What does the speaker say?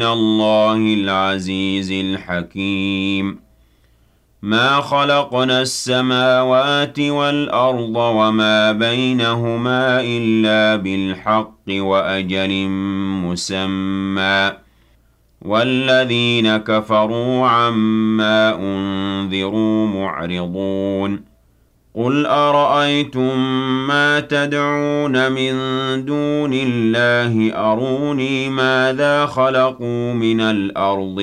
الله العزيز الحكيم ما خلقنا السماوات والأرض وما بينهما إلا بالحق وأجل مسمى والذين كفروا عما أنذروا معرضون قل أرأيتم ما تدعون من دون الله أروني ماذا خلقوا من الأرض